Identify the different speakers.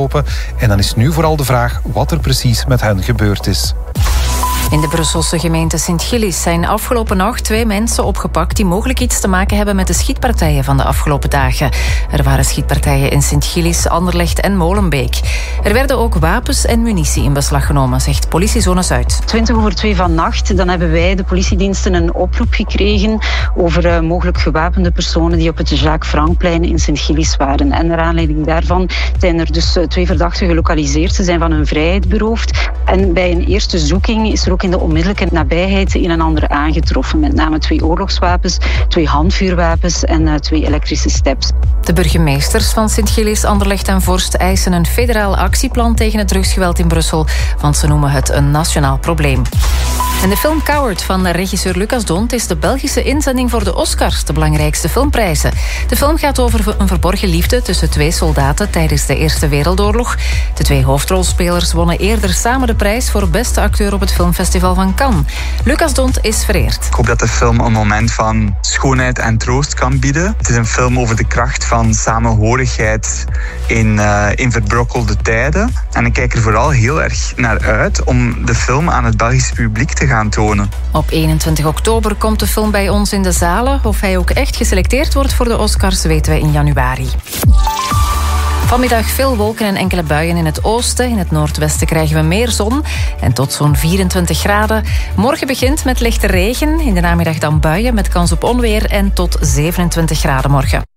Speaker 1: opgelopen. En dan is nu vooral de vraag wat er precies met hen gebeurd is.
Speaker 2: In de Brusselse gemeente Sint-Gillis zijn afgelopen nacht 2 mensen opgepakt die mogelijk iets te maken hebben met de schietpartijen van de afgelopen dagen. Er waren schietpartijen in Sint-Gillis, Anderlecht en Molenbeek. Er werden ook wapens en munitie in beslag genomen, zegt Politiezone Zuid.
Speaker 3: 2:20 vannacht, dan hebben wij, de politiediensten, een oproep gekregen over mogelijk gewapende personen die op het Jacques Francplein in Sint-Gillis waren. En naar aanleiding daarvan zijn er dus 2 verdachten gelokaliseerd. Ze zijn van hun vrijheid beroofd. En bij een eerste zoeking is er ook in de onmiddellijke nabijheid een en ander aangetroffen. Met name 2 oorlogswapens, 2 handvuurwapens en 2 elektrische steps.
Speaker 2: De burgemeesters van Sint-Gillis, Anderlecht en Vorst eisen een federaal actieplan tegen het drugsgeweld in Brussel, want ze noemen het een nationaal probleem. En de film Coward van regisseur Lucas D'Hondt is de Belgische inzending voor de Oscars, de belangrijkste filmprijzen. De film gaat over een verborgen liefde tussen 2 soldaten tijdens de Eerste Wereldoorlog. De 2 hoofdrolspelers wonnen eerder samen de prijs voor beste acteur op het filmfestival van Cannes. Lucas D'Hondt is vereerd.
Speaker 4: Ik hoop dat de film een moment van schoonheid en troost kan bieden. Het is een film over de kracht van samenhorigheid in verbrokkelde tijden. En ik kijk er vooral heel erg naar uit om de film aan het Belgische publiek te gaan tonen.
Speaker 2: Op 21 oktober komt de film bij ons in de zalen. Of hij ook echt geselecteerd wordt voor de Oscars weten we in januari. Vanmiddag veel wolken en enkele buien in het oosten. In het noordwesten krijgen we meer zon en tot zo'n 24 graden. Morgen begint met lichte regen. In de namiddag dan buien met kans op onweer en tot 27 graden morgen.